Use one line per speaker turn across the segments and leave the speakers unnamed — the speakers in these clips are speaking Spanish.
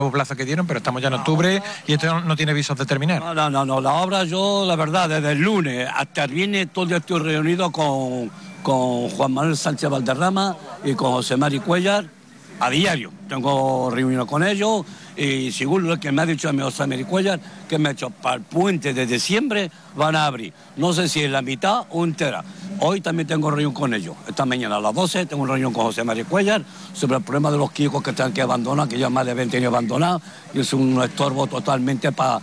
plazo que dieron, pero estamos ya en octubre y esto no tiene visos de terminar.
No, la obra yo, la verdad, desde el lunes hasta el viernes todo estoy reunido con Juan Manuel Sánchez Valderrama y con José Mari Cuellar a diario. Tengo reunión con ellos y según lo que me ha dicho a mi José Mari Cuellar, que me ha hecho para el puente de diciembre van a abrir. No sé si en la mitad o entera. Hoy también tengo reunión con ellos. Esta mañana a las 12 tengo una reunión con José Mari Cuellar sobre el problema de los quicos que están que abandonar, que ya más de 20 años abandonados, y es un estorbo totalmente para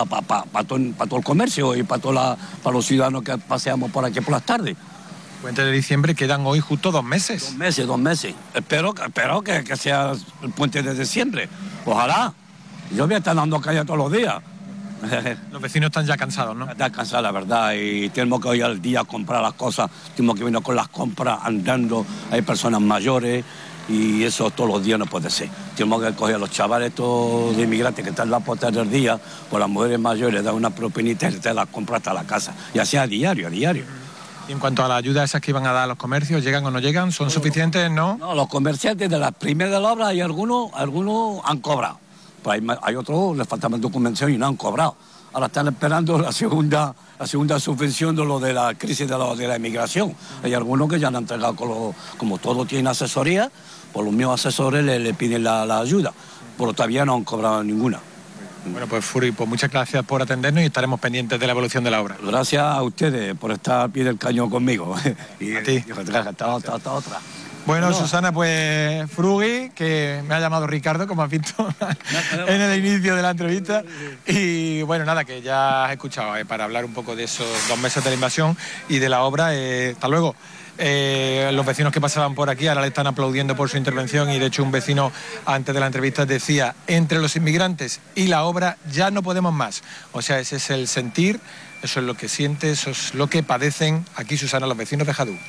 todo el comercio y para los ciudadanos que paseamos por aquí por las tardes.
Puente de diciembre quedan hoy justo 2 meses.
2 meses. Espero que sea el puente de diciembre. Ojalá. Yo voy a estar dando calle todos los días.
Los vecinos están ya cansados, ¿no?
Están cansados, la verdad, y tenemos que ir al día a comprar las cosas, tenemos que venir con las compras andando, hay personas mayores y eso todos los días no puede ser. Tenemos que coger a los chavales estos de inmigrantes que están en la puerta del día, por las mujeres mayores, dar una propinita y te las compras hasta la casa, y así a diario.
Y en cuanto a la ayuda esas que iban a dar a los comercios, ¿llegan o no llegan? ¿Son suficientes, no?
No, los comerciantes de las primeras de la obra, hay algunos han cobrado. Pero hay otros, les falta más documentación y no han cobrado. Ahora están esperando la segunda subvención de lo de la crisis de la inmigración. Hay algunos que ya han entregado, como todo tiene asesoría, por los mismos asesores le piden la ayuda, pero todavía no han cobrado ninguna.
Bueno, pues Furi, pues muchas gracias por atendernos y estaremos pendientes de la evolución de la obra.
Gracias a ustedes por estar al pie del cañón conmigo.
Y a ti.
Hasta otra.
Bueno, no. Susana, pues Frugui, que me ha llamado Ricardo, como has visto en el inicio de la entrevista. Y bueno, nada, que ya has escuchado para hablar un poco de esos 2 meses de la invasión y de la obra. Hasta luego. Los vecinos que pasaban por aquí ahora le están aplaudiendo por su intervención y de hecho un vecino antes de la entrevista decía: entre los inmigrantes y la obra ya no podemos más. O sea, ese es el sentir, eso es lo que siente, eso es lo que padecen aquí, Susana, los vecinos de Jadú.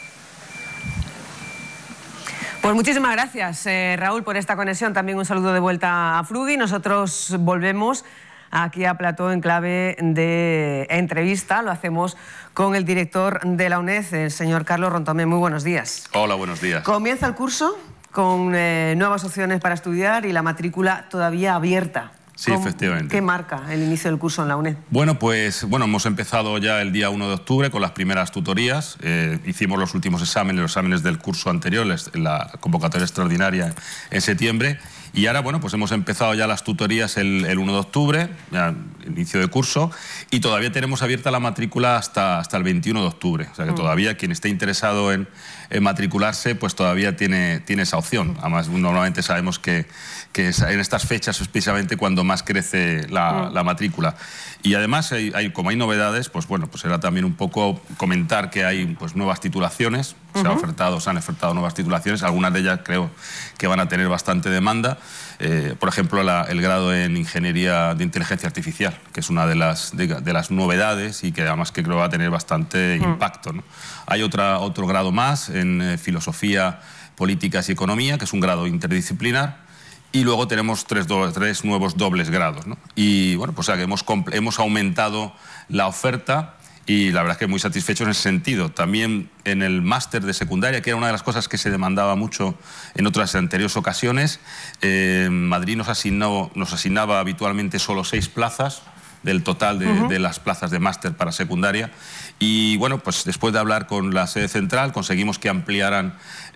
Pues muchísimas gracias, Raúl, por esta conexión. También un saludo de vuelta a Frugui. Nosotros volvemos aquí a Plató en clave de entrevista. Lo hacemos con el director de la UNED, el señor Carlos Rontomé. Muy buenos días.
Hola, buenos días.
Comienza el curso con nuevas opciones para estudiar y la matrícula todavía abierta.
Sí, efectivamente.
¿Qué marca el inicio del curso en la UNED?
Bueno, pues hemos empezado ya el día 1 de octubre con las primeras tutorías. Hicimos los últimos exámenes, los exámenes del curso anterior, la convocatoria extraordinaria en septiembre. Y ahora, bueno, pues hemos empezado ya las tutorías el 1 de octubre, ya inicio de curso, y todavía tenemos abierta la matrícula hasta el 21 de octubre. O sea que todavía quien esté interesado en matricularse, pues todavía tiene esa opción. Además, normalmente sabemos que en estas fechas es precisamente cuando más crece la matrícula. Y además, como hay novedades, pues bueno, pues era también un poco comentar que hay pues nuevas titulaciones. Se han ofertado nuevas titulaciones, algunas de ellas creo que van a tener bastante demanda. Por ejemplo, el grado en Ingeniería de Inteligencia Artificial, que es una de las novedades y que además que creo va a tener bastante impacto, ¿no? Hay otro grado más en Filosofía, Políticas y Economía, que es un grado interdisciplinar. Y luego tenemos tres nuevos dobles grados, ¿no? Y bueno, pues o sea, que hemos aumentado la oferta y la verdad es que muy satisfechos en ese sentido. También en el máster de secundaria, que era una de las cosas que se demandaba mucho en otras anteriores ocasiones, Madrid nos asignaba habitualmente solo 6 plazas del total de las plazas de máster para secundaria. Y bueno, pues después de hablar con la sede central conseguimos que ampliaran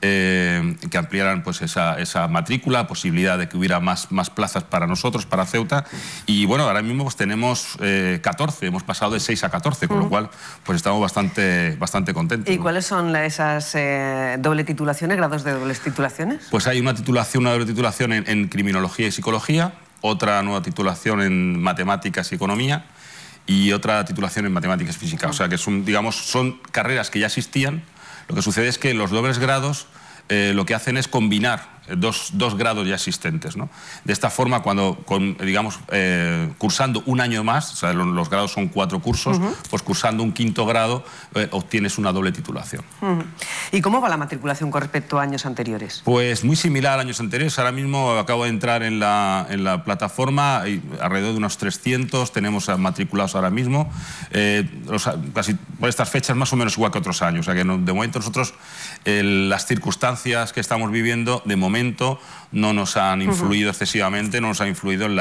pues esa matrícula, posibilidad de que hubiera más plazas para nosotros, para Ceuta. Y bueno, ahora mismo pues tenemos 14, hemos pasado de 6 a 14, con lo cual pues estamos bastante contentos.
¿Y cuáles son esas doble titulaciones, grados de dobles titulaciones?
Pues hay una doble titulación en Criminología y Psicología, otra nueva titulación en Matemáticas y Economía y otra titulación en Matemáticas y Física. O sea que son carreras que ya existían. Lo que sucede es que los dobles grados lo que hacen es combinar dos grados ya existentes, ¿no? De esta forma, cursando un año más, o sea, los grados son 4 cursos, pues cursando un 5º grado obtienes una doble titulación.
¿Y cómo va la matriculación con respecto a años anteriores?
Pues muy similar a años anteriores. Ahora mismo acabo de entrar en la plataforma, hay alrededor de unos 300 tenemos matriculados ahora mismo, casi por estas fechas más o menos igual que otros años. O sea que de momento nosotros las circunstancias que estamos viviendo, de momento momento no nos han influido excesivamente, no nos han influido en